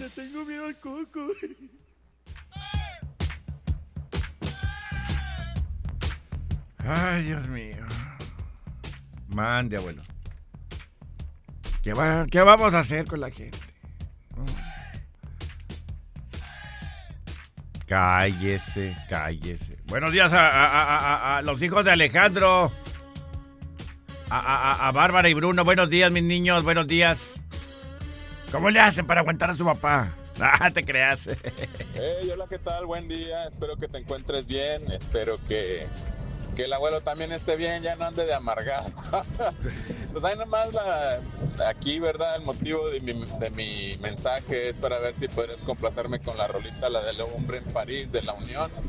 Le tengo miedo al coco. Ay, Dios mío. Mande, abuelo. ¿Qué vamos a hacer con la gente? Cállese. Buenos días a los hijos de Alejandro. A Bárbara y Bruno. Buenos días, mis niños. Buenos días. ¿Cómo le hacen para aguantar a su papá? Ah, te creas. Hola, ¿qué tal? Buen día. Espero que te encuentres bien. Espero que el abuelo también esté bien, ya no ande de amargado. Pues ahí nomás aquí, ¿verdad? El motivo de mi mensaje es para ver si puedes complacerme con la rolita, la del hombre en París, de La Unión.